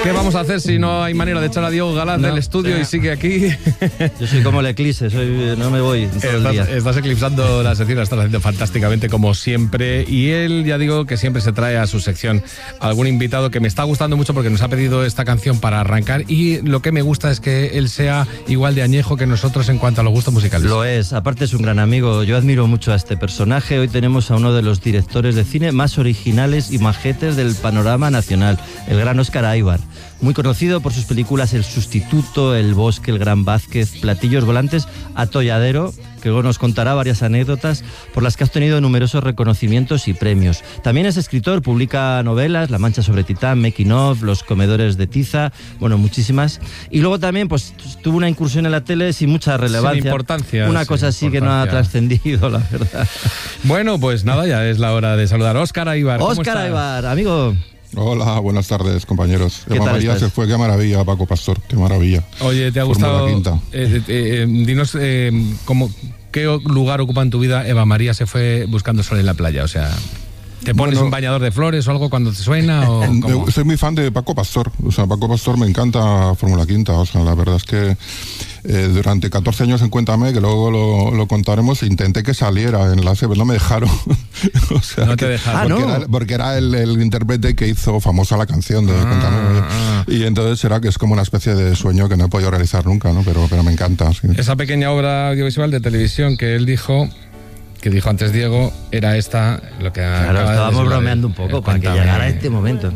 ¿Qué vamos a hacer si no hay manera de echar a Diego Galán del estudio y sigue aquí? Yo soy como el eclipse, no me voy todo el día. Estás eclipsando la sección, la estás haciendo fantásticamente como siempre. Y él, ya digo, que siempre se trae a su sección algún invitado que me está gustando mucho porque nos ha pedido esta canción para arrancar. Y lo que me gusta es que él sea igual de añejo que nosotros en cuanto a los gustos musicales. Lo es, aparte es un gran amigo. Yo admiro mucho a este personaje. Hoy tenemos a uno de los directores de cine más originales y majetes del panorama nacional, el gran Óscar Aybar. Muy conocido por sus películas El Sustituto, El Bosque, El Gran Vázquez, Platillos Volantes, Atolladero, que luego nos contará varias anécdotas por las que ha obtenido numerosos reconocimientos y premios. También es escritor, publica novelas, La Mancha sobre Titán, Making of, Los Comedores de Tiza, bueno, muchísimas. Y luego también pues tuvo una incursión en la tele sin mucha relevancia. Sin importancia. Una cosa así que no ha trascendido, la verdad. Bueno, pues nada, ya es la hora de saludar a Óscar Aybar. Óscar Aybar, amigo. Hola, buenas tardes, compañeros. Eva María estás? Se fue, qué maravilla, Paco Pastor, qué maravilla. Oye, ¿te ha Fórmula gustado? Quinta. Dinos qué lugar ocupa en tu vida Eva María se fue buscando sol en la playa, o sea... ¿Te pones un bañador de flores o algo cuando te suena? O soy muy fan de Paco Pastor. O sea, Paco Pastor me encanta Fórmula Quinta. O sea, la verdad es que durante 14 años en Cuéntame, que luego lo contaremos, intenté que saliera en la SEB, no me dejaron. O sea, no te dejaron. Porque era el intérprete que hizo famosa la canción de Cuéntame. Y entonces será que es como una especie de sueño que no he podido realizar nunca, ¿no? Pero me encanta. Sí. Esa pequeña obra audiovisual de televisión que él dijo... que dijo antes Diego, era esta lo que claro, estábamos bromeando un poco para que llegara este momento.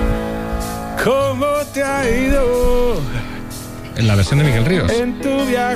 ¿Cómo te ha ido? En la versión de Miguel Ríos. En tu viaje